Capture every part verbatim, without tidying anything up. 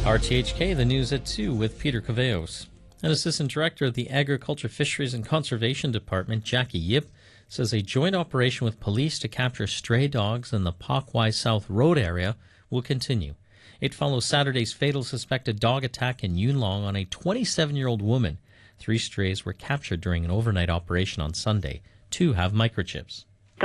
R T H K, the news at two with Peter Caveos. An assistant director of the Agriculture, Fisheries and Conservation Department, Jackie Yip, says a joint operation with police to capture stray dogs in the Pak Wai South Road area will continue. It follows Saturday's fatal suspected dog attack in Yuen Long on a twenty-seven-year-old woman. Three strays were captured during an overnight operation on Sunday. Two have microchips.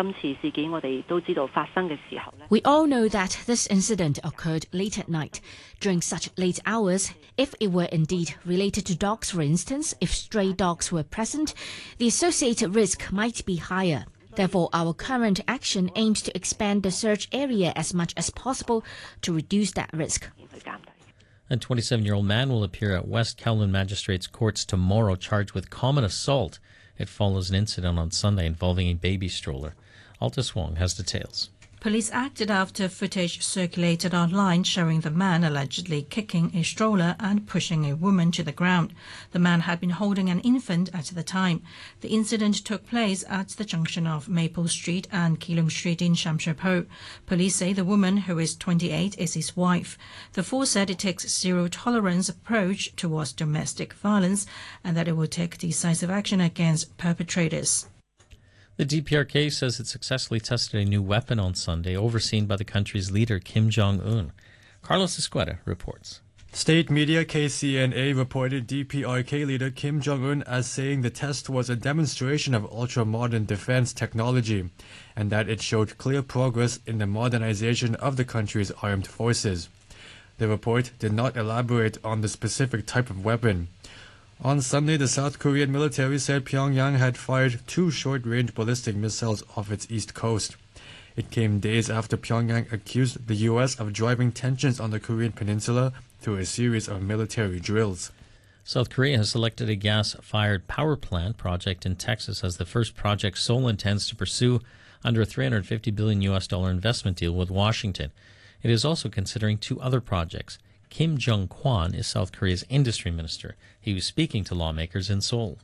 We all know that this incident occurred late at night. During such late hours, if it were indeed related to dogs, for instance, if stray dogs were present, the associated risk might be higher. Therefore, our current action aims to expand the search area as much as possible to reduce that risk. A twenty-seven-year-old man will appear at West Kowloon Magistrates Courts tomorrow charged with common assault. It follows an incident on Sunday involving a baby stroller. Altus Wong has details. Police acted after footage circulated online showing the man allegedly kicking a stroller and pushing a woman to the ground. The man had been holding an infant at the time. The incident took place at the junction of Maple Street and Keelung Street in Sham Shui Po. Police say the woman, who is twenty-eight, is his wife. The force said it takes zero-tolerance approach towards domestic violence and that it will take decisive action against perpetrators. The D P R K says it successfully tested a new weapon on Sunday, overseen by the country's leader, Kim Jong-un. Carlos Escueta reports. State media K C N A reported D P R K leader Kim Jong-un as saying the test was a demonstration of ultra-modern defense technology and that it showed clear progress in the modernization of the country's armed forces. The report did not elaborate on the specific type of weapon. On Sunday, the South Korean military said Pyongyang had fired two short-range ballistic missiles off its east coast. It came days after Pyongyang accused the U S of driving tensions on the Korean peninsula through a series of military drills. South Korea has selected a gas-fired power plant project in Texas as the first project Seoul intends to pursue under a three hundred fifty billion U S dollar investment deal with Washington. It is also considering two other projects. Kim Jung-kwon is South Korea's industry minister. He was speaking to lawmakers in Seoul.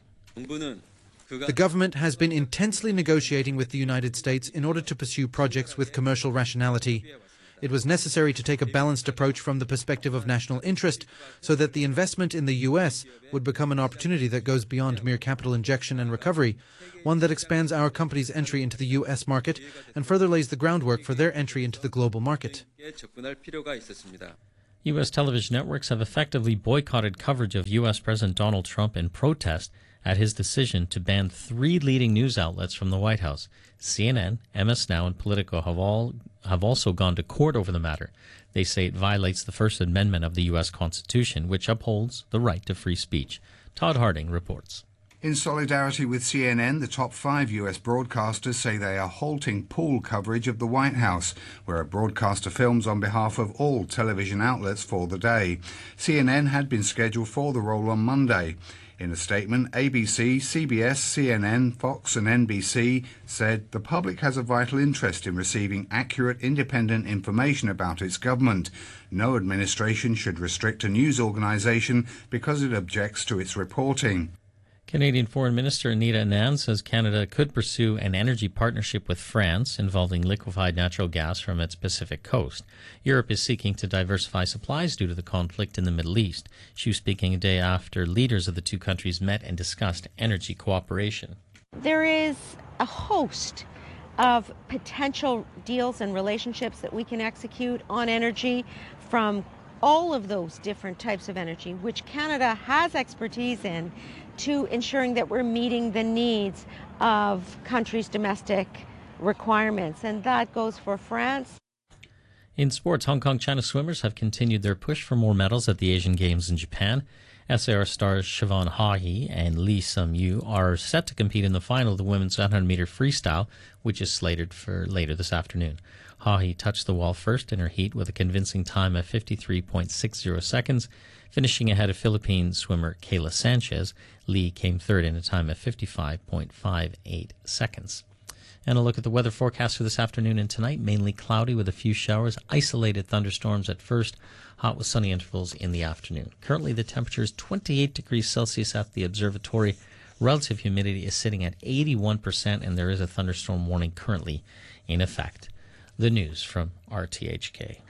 The government has been intensely negotiating with the United States in order to pursue projects with commercial rationality. It was necessary to take a balanced approach from the perspective of national interest so that the investment in the U S would become an opportunity that goes beyond mere capital injection and recovery, one that expands our company's entry into the U S market and further lays the groundwork for their entry into the global market. U S television networks have effectively boycotted coverage of U S President Donald Trump in protest at his decision to ban three leading news outlets from the White House. C N N, M S Now, and Politico have all have also gone to court over the matter. They say it violates the First Amendment of the U S Constitution, which upholds the right to free speech. Todd Harding reports. In solidarity with C N N, the top five U S broadcasters say they are halting pool coverage of the White House, where a broadcaster films on behalf of all television outlets for the day. C N N had been scheduled for the role on Monday. In a statement, A B C, C B S, C N N, Fox and N B C said the public has a vital interest in receiving accurate, independent information about its government. No administration should restrict a news organisation because it objects to its reporting. Canadian Foreign Minister Anita Anand says Canada could pursue an energy partnership with France involving liquefied natural gas from its Pacific coast. Europe is seeking to diversify supplies due to the conflict in the Middle East. She was speaking a day after leaders of the two countries met and discussed energy cooperation. There is a host of potential deals and relationships that we can execute on energy from all of those different types of energy, which Canada has expertise in, to ensuring that we're meeting the needs of countries' domestic requirements. And that goes for France. In sports, Hong Kong China swimmers have continued their push for more medals at the Asian Games in Japan. S A R stars Siobhan Haughey and Lee Sum-yu are set to compete in the final of the women's one hundred meter freestyle, which is slated for later this afternoon. Haughey touched the wall first in her heat with a convincing time of fifty-three point six zero seconds, finishing ahead of Philippine swimmer Kayla Sanchez. Lee came third in a time of fifty-five point five eight seconds. And a look at the weather forecast for this afternoon and tonight. Mainly cloudy with a few showers, isolated thunderstorms at first, hot with sunny intervals in the afternoon. Currently the temperature is twenty-eight degrees Celsius at the observatory. Relative humidity is sitting at eighty-one percent, and there is a thunderstorm warning currently in effect. The news from R T H K.